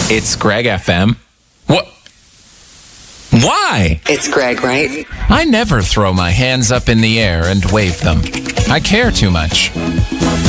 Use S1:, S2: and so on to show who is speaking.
S1: It's Greg FM. What? Why?
S2: It's Greg, right?
S1: I never throw my hands up in the air and wave them. I care too much.